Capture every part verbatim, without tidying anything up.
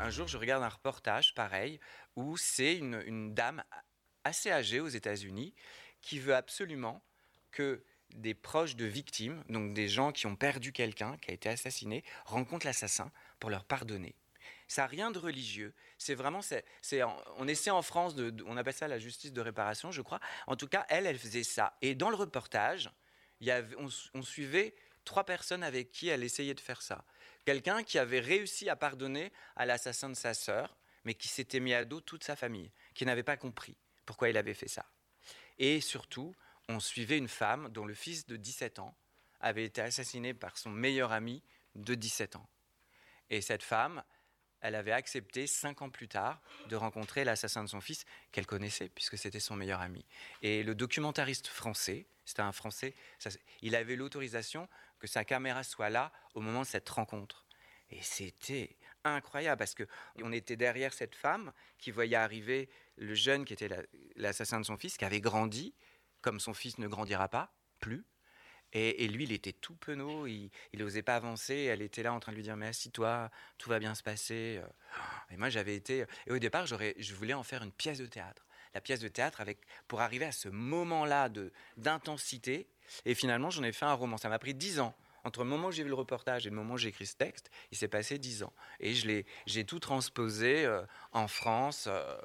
un jour, je regarde un reportage pareil, où c'est une, une dame assez âgée aux États-Unis qui veut absolument que des proches de victimes, donc des gens qui ont perdu quelqu'un, qui a été assassiné, rencontrent l'assassin pour leur pardonner. Ça n'a rien de religieux. C'est vraiment, c'est, c'est, on essaie en France, de, de- on appelle ça la justice de réparation, je crois. En tout cas, elle, elle faisait ça. Et dans le reportage, il y avait, on, on suivait trois personnes avec qui elle essayait de faire ça. Quelqu'un qui avait réussi à pardonner à l'assassin de sa sœur, mais qui s'était mis à dos toute sa famille, qui n'avait pas compris pourquoi il avait fait ça. Et surtout, on suivait une femme dont le fils de dix-sept ans avait été assassiné par son meilleur ami de dix-sept ans. Et cette femme, elle avait accepté, cinq ans plus tard, de rencontrer l'assassin de son fils, qu'elle connaissait, puisque c'était son meilleur ami. Et le documentariste français, c'était un Français, ça, il avait l'autorisation que sa caméra soit là au moment de cette rencontre. Et c'était incroyable, parce qu'on était derrière cette femme qui voyait arriver le jeune qui était la, l'assassin de son fils, qui avait grandi, comme son fils ne grandira pas, plus. Et, et lui, il était tout penaud, il n'osait pas avancer. Elle était là en train de lui dire « Mais assis-toi, tout va bien se passer. » Et moi, j'avais été... Et au départ, j'aurais, je voulais en faire une pièce de théâtre. La pièce de théâtre avec, pour arriver à ce moment-là de, d'intensité. Et finalement, j'en ai fait un roman. Ça m'a pris dix ans. Entre le moment où j'ai vu le reportage et le moment où j'ai écrit ce texte, il s'est passé dix ans. Et je l'ai, j'ai tout transposé euh, en France. Euh.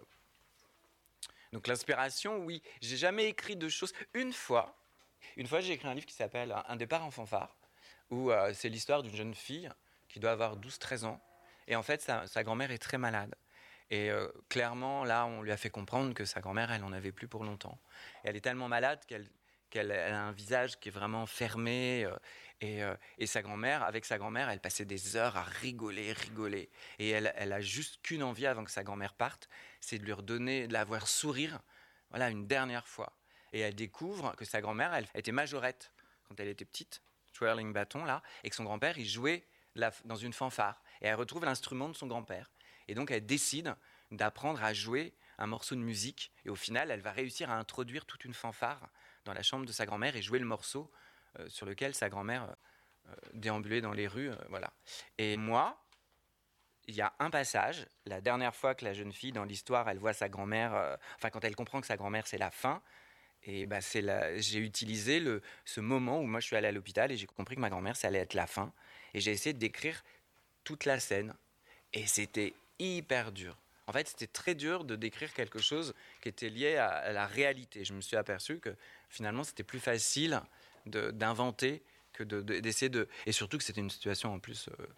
Donc l'inspiration, oui. J'ai jamais écrit de choses... Une fois... Une fois, j'ai écrit un livre qui s'appelle Un départ en fanfare, où euh, c'est l'histoire d'une jeune fille qui doit avoir douze treize ans. Et en fait, sa, sa grand-mère est très malade. Et euh, clairement, là, on lui a fait comprendre que sa grand-mère, elle n'en avait plus pour longtemps. Et elle est tellement malade qu'elle, qu'elle elle a un visage qui est vraiment fermé. Euh, et, euh, et sa grand-mère, avec sa grand-mère, elle passait des heures à rigoler, rigoler. Et elle, elle a juste qu'une envie avant que sa grand-mère parte, c'est de lui redonner, de la voir sourire, voilà, une dernière fois. Et elle découvre que sa grand-mère, elle était majorette quand elle était petite, twirling bâton là, et que son grand-père, il jouait la, dans une fanfare. Et elle retrouve l'instrument de son grand-père. Et donc elle décide d'apprendre à jouer un morceau de musique. Et au final, elle va réussir à introduire toute une fanfare dans la chambre de sa grand-mère et jouer le morceau euh, sur lequel sa grand-mère euh, déambulait dans les rues. Euh, voilà. Et moi, il y a un passage, la dernière fois que la jeune fille dans l'histoire, elle voit sa grand-mère, euh, enfin quand elle comprend que sa grand-mère c'est la fin. Et bah c'est la, j'ai utilisé le, ce moment où moi je suis allé à l'hôpital et j'ai compris que ma grand-mère ça allait être la fin. Et j'ai essayé de décrire toute la scène. Et c'était hyper dur. En fait, c'était très dur de décrire quelque chose qui était lié à, à la réalité. Je me suis aperçu que finalement c'était plus facile de, d'inventer que de, de, d'essayer de... Et surtout que c'était une situation en plus euh,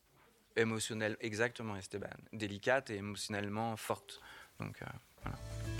émotionnelle, exactement Esteban, délicate et émotionnellement forte. Donc euh, voilà.